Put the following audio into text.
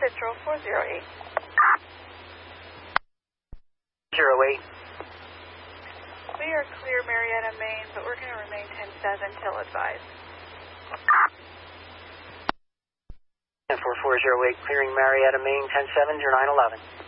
Central 408. 08. We are clear Marietta, Maine, but we're going to remain 10-7 till advised. 4408, clearing Marietta, Maine, 10-7, 0911.